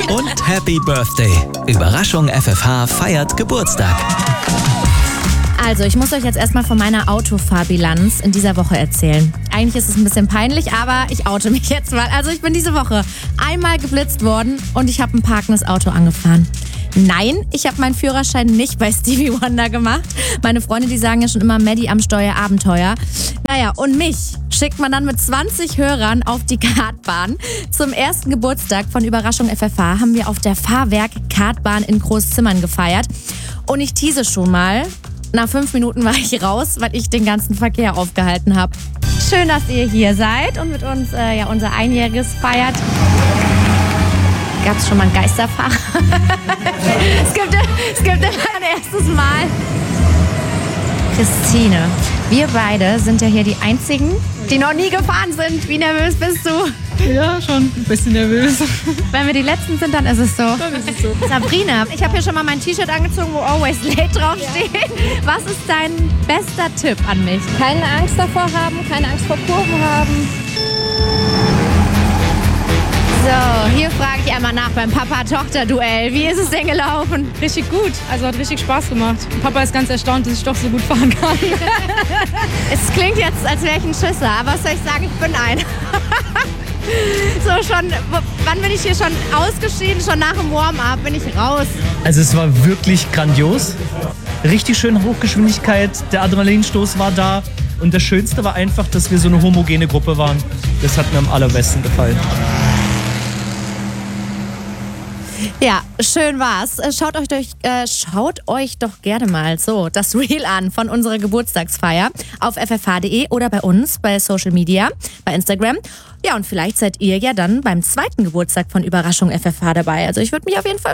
Und Happy Birthday. Überraschung FFH feiert Geburtstag. Also, ich muss euch jetzt erstmal von meiner Autofahrbilanz in dieser Woche erzählen. Eigentlich ist es ein bisschen peinlich, aber ich oute mich jetzt mal. Also, ich bin diese Woche einmal geblitzt worden und ich habe ein parkendes Auto angefahren. Nein, ich habe meinen Führerschein nicht bei Stevie Wonder gemacht. Meine Freunde, die sagen ja schon immer, Maddie am Steuer, Abenteuer. Naja, und mich schickt man dann mit 20 Hörern auf die Kartbahn. Zum ersten Geburtstag von Überraschung FFH haben wir auf der Fahrwerk-Kartbahn in Großzimmern gefeiert. Und ich tease schon mal, nach 5 Minuten war ich raus, weil ich den ganzen Verkehr aufgehalten habe. Schön, dass ihr hier seid und mit uns unser Einjähriges feiert. Gab es schon mal ein Geisterfahrer? es gibt immer ein erstes Mal. Christine, wir beide sind ja hier die Einzigen, die noch nie gefahren sind. Wie nervös bist du? Ja, schon ein bisschen nervös. Wenn wir die Letzten sind, dann ist es so. Sabrina, ich habe hier schon mal mein T-Shirt angezogen, wo Always Late draufsteht. Was ist dein bester Tipp an mich? Keine Angst davor haben, keine Angst vor Kurven haben. So, hier frage ich einmal nach beim Papa-Tochter-Duell. Wie ist es denn gelaufen? Richtig gut, also hat richtig Spaß gemacht. Papa ist ganz erstaunt, dass ich doch so gut fahren kann. Es klingt jetzt, als wäre ich ein Schisser, aber was soll ich sagen, ich bin einer. So schon, wann bin ich hier schon ausgeschieden? Schon nach dem Warm-up bin ich raus. Also es war wirklich grandios. Richtig schöne Hochgeschwindigkeit, der Adrenalinstoß war da. Und das Schönste war einfach, dass wir so eine homogene Gruppe waren. Das hat mir am allerbesten gefallen. Ja, schön war's. Schaut euch doch gerne mal so das Reel an von unserer Geburtstagsfeier auf ffh.de oder bei uns bei Social Media, bei Instagram. Ja, und vielleicht seid ihr ja dann beim zweiten Geburtstag von Überraschung FFH dabei. Also ich würde mich auf jeden Fall